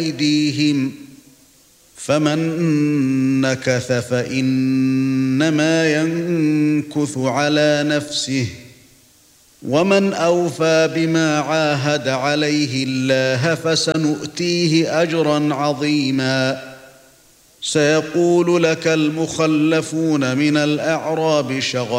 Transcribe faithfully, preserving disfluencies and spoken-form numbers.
أيديهم فمن نكث فإنما ينكث على نفسه ومن أوفى بما عاهد عليه الله فسنؤتيه أجرا عظيما سيقول لك المخلفون من الأعراب شغلتنا